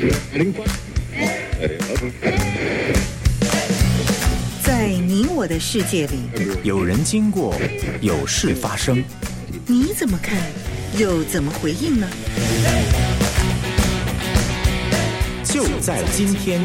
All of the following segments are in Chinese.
在你我的世界里， 有人经过，有事发生， 你怎么看，又怎么回应呢？ 就在今天。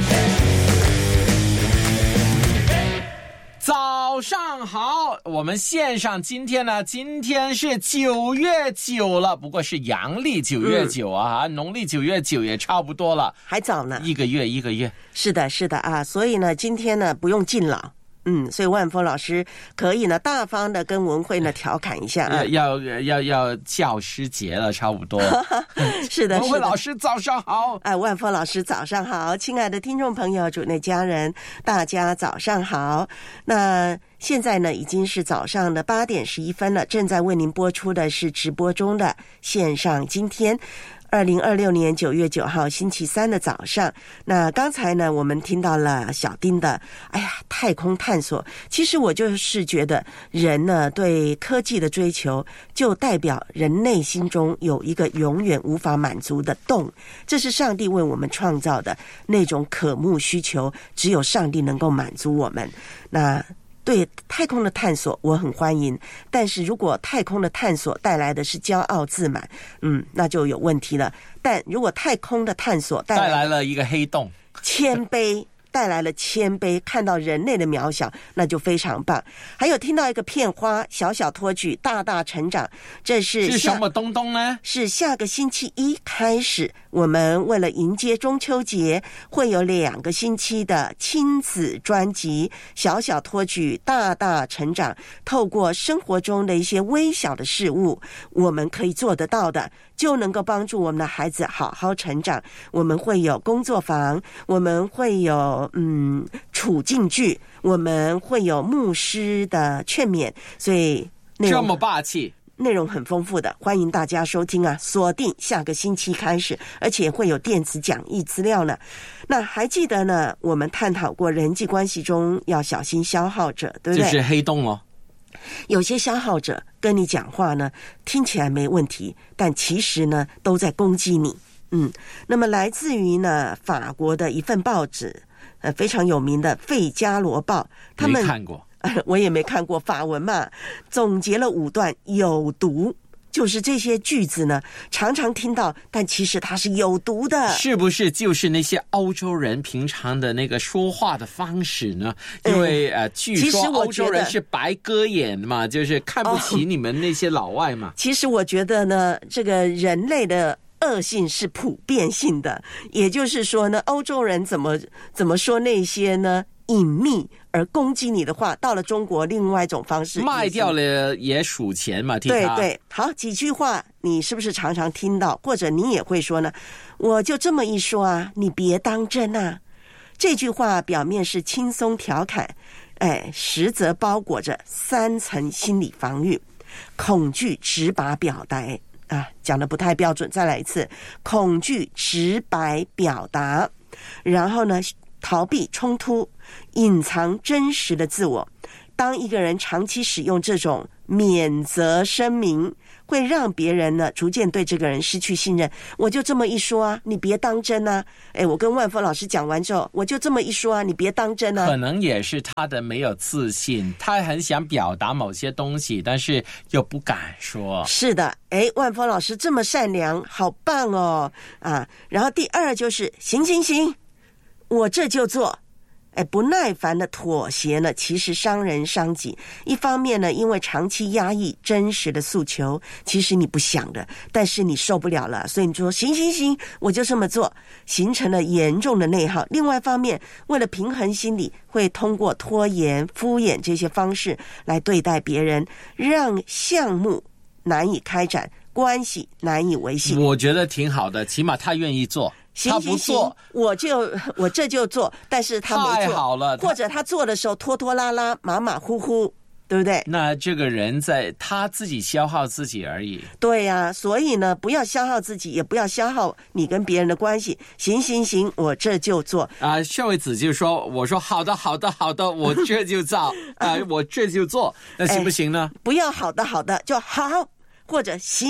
早上好，我们线上今天是9月9了，不过是阳历9月9啊，农历9月9也差不多了， 还早呢， 一个月。 是的啊，所以呢，今天呢不用敬老。所以万峰老师可以呢大方的跟文慧呢调侃一下啊， 要教师节了，差不多。 是的， 文慧老师早上好。 万峰老师早上好，亲爱的听众朋友、主内家人，大家早上好。那现在呢已经是早上的8点11分了，正在为您播出的是直播中的线上今天。2026年9月9号星期三的早上，那刚才呢我们听到了小丁的太空探索。其实我就是觉得人呢对科技的追求，就代表人内心中有一个永远无法满足的洞，这是上帝为我们创造的那种渴慕需求，只有上帝能够满足我们。那对太空的探索我很欢迎，但是如果太空的探索带来的是骄傲自满，那就有问题了。但如果太空的探索带来了一个黑洞， 谦卑，带来了谦卑，看到人类的渺小，那就非常棒。还有听到一个片花，小小托举，大大成长，这是什么东东呢？ 是下个星期一开始，我们为了迎接中秋节，会有2个星期的亲子专辑，小小托举，大大成长。透过生活中的一些微小的事物，我们可以做得到的，就能够帮助我们的孩子好好成长。我们会有工作坊，我们会有处境剧，我们会有牧师的劝勉，所以这么霸气， 内容很丰富的，欢迎大家收听啊！锁定下个星期开始，而且会有电子讲义资料呢。那还记得呢，我们探讨过人际关系中要小心消耗者，对不对？ 就是黑洞哦。 有些消耗者跟你讲话呢，听起来没问题，但其实呢都在攻击你。那么来自于呢法国的一份报纸，非常有名的《费加罗报》，他们没看过。 我也没看过法文嘛，总结了5段有毒，就是这些句子呢常常听到，但其实它是有毒的。 是不是就是那些欧洲人平常的那个说话的方式呢？因为据说欧洲人是白鸽眼嘛，就是看不起你们那些老外嘛。 其实我觉得呢，这个人类的恶性是普遍性的，也就是说呢，欧洲人怎么说那些呢隐秘而攻击你的话，到了中国另外一种方式卖掉了也数钱嘛，替他。 对，好，几句话你是不是常常听到，或者你也会说呢？我就这么一说啊，你别当真啊。这句话表面是轻松调侃，实则包裹着3层心理防御。恐惧直白表达讲得不太标准，再来一次。恐惧直白表达，然后呢逃避冲突，隐藏真实的自我。当一个人长期使用这种免责声明，会让别人呢逐渐对这个人失去信任。我就这么一说啊，你别当真啊。我跟万峰老师讲完之后，我就这么一说啊，你别当真啊。 可能也是他的没有自信，他很想表达某些东西，但是又不敢说。 是的，万峰老师这么善良，好棒哦啊！然后第2就是行，我这就做。不耐烦的妥协呢，其实伤人伤己。一方面呢，因为长期压抑真实的诉求，其实你不想的，但是你受不了了，所以你说行，我就这么做，形成了严重的内耗。另外一方面，为了平衡心理，会通过拖延、敷衍这些方式来对待别人，让项目难以开展，关系难以维系。 我觉得挺好的，起码他愿意做。他不做， 我这就做，但是他没做， 太好了。 或者他做的时候拖拖拉拉、马马虎虎，对不对？ 那这个人在他自己消耗自己而已。 对呀，所以呢，不要消耗自己，也不要消耗你跟别人的关系。行，我这就做啊。孝惠子就说：“我说好的，我这就照我这就做，那行不行呢？ 不要好的就好，或者行。”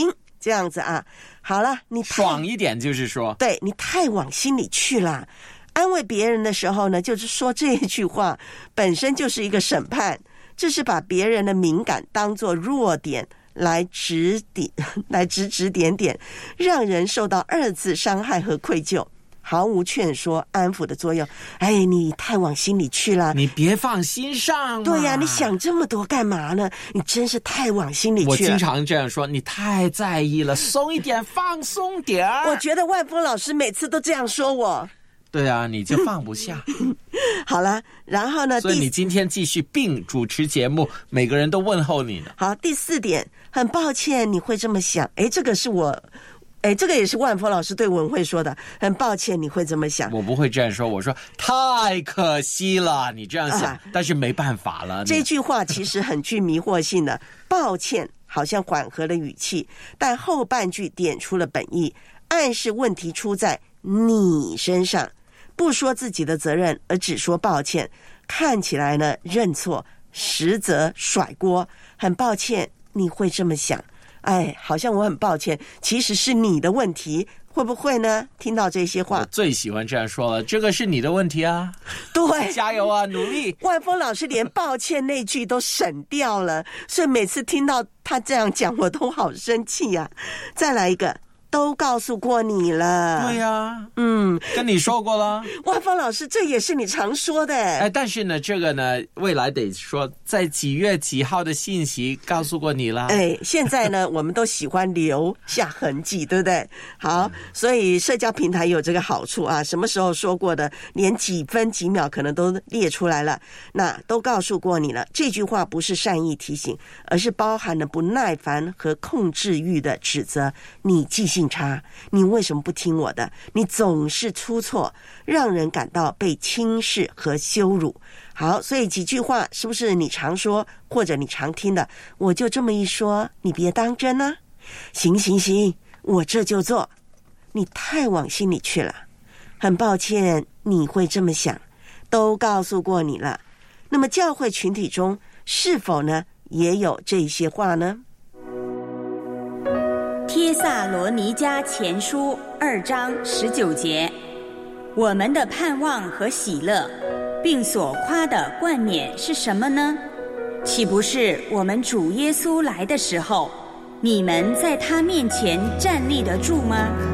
这样子啊。好了，你爽一点，就是说， 对，你太往心里去了。安慰别人的时候呢，就是说这一句话本身就是一个审判，这是把别人的敏感当作弱点来指点，让人受到二次伤害和愧疚，毫无劝说安抚的作用。哎，你太往心里去了， 你别放心上嘛。 对呀，你想这么多干嘛呢？你真是太往心里去了。 我经常这样说，你太在意了，松一点，放松点儿。 我觉得万峰老师每次都这样说我。 对啊，你就放不下。 好了，然后呢？ 所以你今天继续并主持节目，每个人都问候你呢。 好，第4点，很抱歉你会这么想。哎，这个是我，哎，这个也是万峰老师对文慧说的。很抱歉你会这么想。 我不会这样说，我说太可惜了，你这样想，但是没办法了。 这句话其实很具迷惑性的，抱歉好像缓和了语气，但后半句点出了本意，暗示问题出在你身上。不说自己的责任，而只说抱歉，看起来呢认错，实则甩锅。很抱歉你会这么想，哎，好像我很抱歉，其实是你的问题，会不会呢？听到这些话， 我最喜欢这样说了，这个是你的问题啊， 对， 加油啊，努力。 万峰老师连抱歉那句都省掉了，所以每次听到他这样讲，我都好生气啊。再来一个，都告诉过你了。 对呀，跟你说过了。 万峰老师，这也是你常说的。 哎，但是呢，这个呢，未来得说在几月几号的信息告诉过你了。 哎，现在呢，我们都喜欢留下痕迹，对不对？好，所以社交平台有这个好处啊，什么时候说过的，连几分几秒可能都列出来了。那都告诉过你了，这句话不是善意提醒，而是包含了不耐烦和控制欲的指责。你记性差，你为什么不听我的？你总是出错，让人感到被轻视和羞辱。好，所以几句话是不是你常说或者你常听的？我就这么一说，你别当真啊。行，我这就做。你太往心里去了，很抱歉你会这么想，都告诉过你了。那么教会群体中是否呢也有这些话呢？ 帖撒罗尼迦前书2章19节，我们的盼望和喜乐，并所夸的冠冕是什么呢？岂不是我们主耶稣来的时候，你们在他面前站立得住吗？